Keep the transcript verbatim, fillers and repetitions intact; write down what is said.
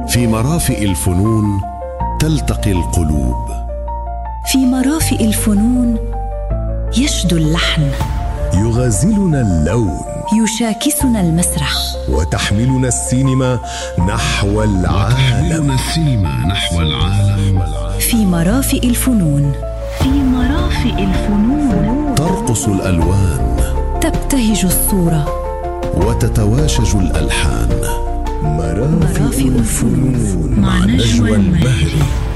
في مرافئ الفنون تلتقي القلوب. في مرافئ الفنون يشدو اللحن، يغازلنا اللون، يشاكسنا المسرح، وتحملنا السينما نحو العالم. السينما نحو العالم. في مرافئ الفنون، في مرافئ الفنون ترقص الألوان، تبتهج الصورة، وتتواشج الألحان. مرافئ الفنون مع نجوى المهري.